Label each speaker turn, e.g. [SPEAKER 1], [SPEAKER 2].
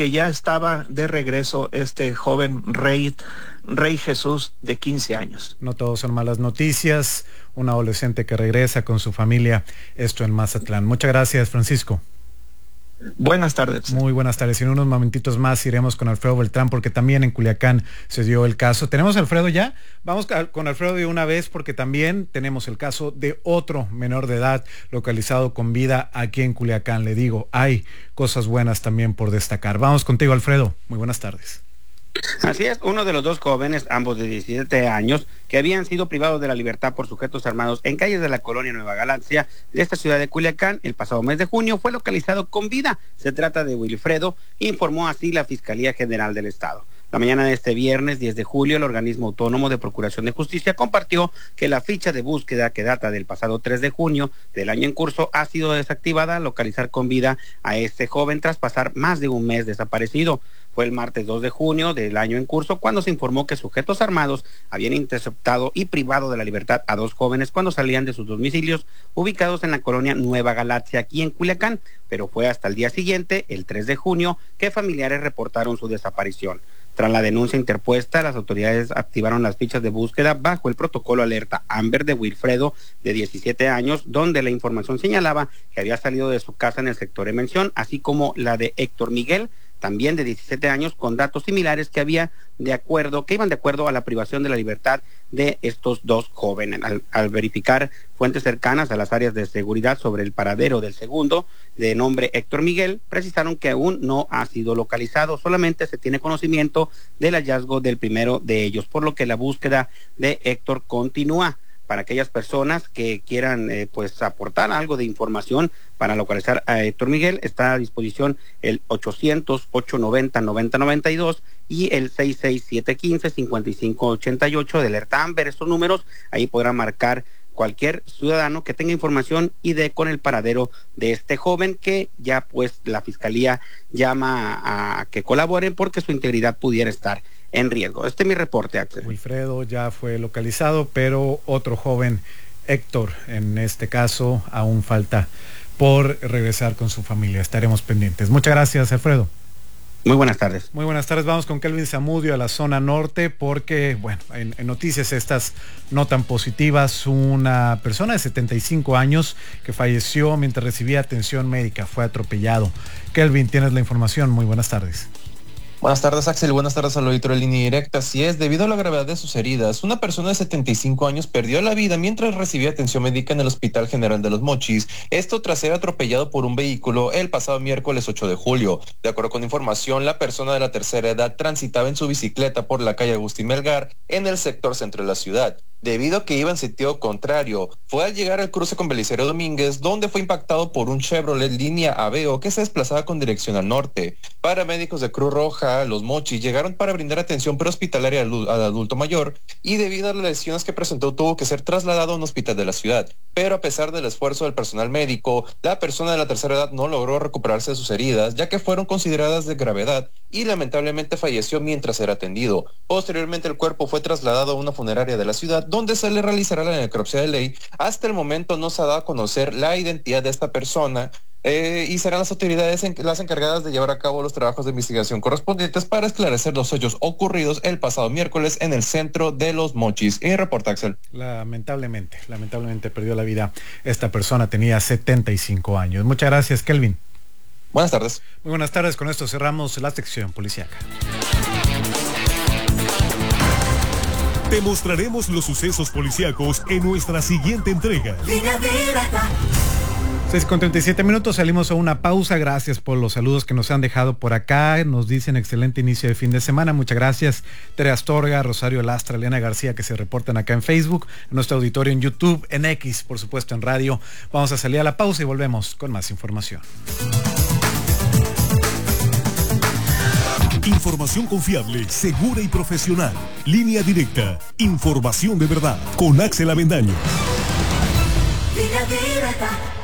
[SPEAKER 1] que ya estaba de regreso este joven Rey Jesús de 15 años.
[SPEAKER 2] No todos son malas noticias. Un adolescente que regresa con su familia, esto en Mazatlán. Muchas gracias, Francisco.
[SPEAKER 1] Buenas tardes.
[SPEAKER 2] Muy buenas tardes. En unos momentitos más iremos con Alfredo Beltrán porque también en Culiacán se dio el caso. ¿Tenemos a Alfredo ya? Vamos con Alfredo de una vez porque también tenemos el caso de otro menor de edad localizado con vida aquí en Culiacán. Le digo, hay cosas buenas también por destacar. Vamos contigo, Alfredo. Muy buenas tardes.
[SPEAKER 3] Así es, uno de los dos jóvenes, ambos de 17 años, que habían sido privados de la libertad por sujetos armados en calles de la colonia Nueva Galaxia de esta ciudad de Culiacán el pasado mes de junio, fue localizado con vida. Se trata de Wilfredo, informó así la Fiscalía General del Estado. La mañana de este viernes 10 de julio, el organismo autónomo de Procuración de Justicia compartió que la ficha de búsqueda que data del pasado 3 de junio del año en curso ha sido desactivada al localizar con vida a este joven tras pasar más de un mes desaparecido. Fue el martes 2 de junio del año en curso cuando se informó que sujetos armados habían interceptado y privado de la libertad a dos jóvenes cuando salían de sus domicilios ubicados en la colonia Nueva Galaxia aquí en Culiacán, pero fue hasta el día siguiente, el 3 de junio, que familiares reportaron su desaparición. Tras la denuncia interpuesta, las autoridades activaron las fichas de búsqueda bajo el protocolo alerta Amber de Wilfredo, de 17 años, donde la información señalaba que había salido de su casa en el sector en mención, así como la de Héctor Miguel, también de 17 años, con datos similares que iban de acuerdo a la privación de la libertad de estos dos jóvenes. Al verificar fuentes cercanas a las áreas de seguridad sobre el paradero del segundo, de nombre Héctor Miguel, precisaron que aún no ha sido localizado, solamente se tiene conocimiento del hallazgo del primero de ellos, por lo que la búsqueda de Héctor continúa. Para aquellas personas que quieran aportar algo de información para localizar a Héctor Miguel, está a disposición el 800-890-9092 y el 66715-5588 de alerta Amber. Estos números ahí podrá marcar cualquier ciudadano que tenga información y dé con el paradero de este joven, que ya pues la Fiscalía llama a que colaboren porque su integridad pudiera estar en riesgo. Este es mi reporte, Axel.
[SPEAKER 2] Wilfredo ya fue localizado, pero otro joven, Héctor, en este caso, aún falta por regresar con su familia. Estaremos pendientes. Muchas gracias, Alfredo.
[SPEAKER 3] Muy buenas tardes.
[SPEAKER 2] Muy buenas tardes. Vamos con Kelvin Zamudio a la zona norte porque, bueno, en noticias estas no tan positivas, una persona de 75 años que falleció mientras recibía atención médica, fue atropellado. Kelvin, tienes la información. Muy buenas tardes.
[SPEAKER 4] Buenas tardes, Axel. Buenas tardes al auditorio de Línea Directa. Así es, debido a la gravedad de sus heridas, una persona de 75 años perdió la vida mientras recibía atención médica en el Hospital General de Los Mochis. Esto tras ser atropellado por un vehículo el pasado miércoles 8 de julio. De acuerdo con información, la persona de la tercera edad transitaba en su bicicleta por la calle Agustín Melgar en el sector centro de la ciudad. Debido a que iba en sentido contrario, fue al llegar al cruce con Belisario Domínguez, donde fue impactado por un Chevrolet línea Aveo que se desplazaba con dirección al norte. Paramédicos de Cruz Roja, Los Mochis, llegaron para brindar atención prehospitalaria al adulto mayor y debido a las lesiones que presentó tuvo que ser trasladado a un hospital de la ciudad. Pero a pesar del esfuerzo del personal médico, la persona de la tercera edad no logró recuperarse de sus heridas, ya que fueron consideradas de gravedad y lamentablemente falleció mientras era atendido. Posteriormente el cuerpo fue trasladado a una funeraria de la ciudad, donde se le realizará la necropsia de ley. Hasta el momento no se ha dado a conocer la identidad de esta persona y serán las autoridades las encargadas de llevar a cabo los trabajos de investigación correspondientes para esclarecer los hechos ocurridos el pasado miércoles en el centro de Los Mochis. Y reporta, Axel.
[SPEAKER 2] Lamentablemente perdió la vida esta persona, tenía 75 años. Muchas gracias, Kelvin.
[SPEAKER 4] Buenas tardes.
[SPEAKER 2] Muy buenas tardes, con esto cerramos la sección policíaca.
[SPEAKER 5] Te mostraremos los sucesos policíacos en nuestra siguiente entrega.
[SPEAKER 2] 6:37, salimos a una pausa. Gracias por los saludos que nos han dejado por acá. Nos dicen excelente inicio de fin de semana. Muchas gracias. Tere Astorga, Rosario Lastra, Elena García, que se reportan acá en Facebook, en nuestro auditorio en YouTube, en X, por supuesto en radio. Vamos a salir a la pausa y volvemos con más información.
[SPEAKER 5] Información confiable, segura y profesional. Línea Directa. Información de verdad. Con Axel Avendaño.
[SPEAKER 6] Línea Directa.